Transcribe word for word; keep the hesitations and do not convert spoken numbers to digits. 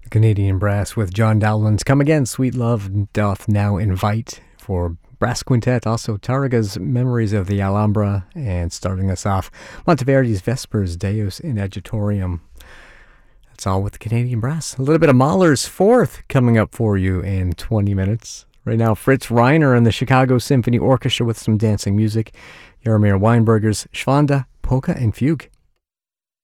Canadian Brass with John Dowland's Come Again, Sweet Love Doth Now Invite for Brass Quintet. Also Targa's Memories of the Alhambra, and starting us off, Monteverdi's Vespers Deus in Adjutorium. That's all with the Canadian Brass. A little bit of Mahler's Fourth coming up for you in twenty minutes. Right now, Fritz Reiner and the Chicago Symphony Orchestra with some dancing music. Jaromir Weinberger's Schwanda, Polka and Fugue.